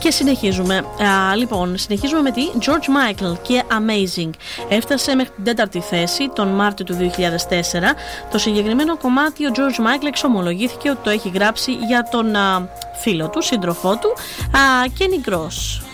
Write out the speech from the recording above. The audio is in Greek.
Και συνεχίζουμε. Συνεχίζουμε με τη George Michael και Amazing. Έφτασε μέχρι την 4η θέση τον Μάρτιο του 2004. Το συγκεκριμένο κομμάτι ο George Michael εξομολογήθηκε ότι το έχει γράψει για τον φίλο του, σύντροφό του, Kenny Gross.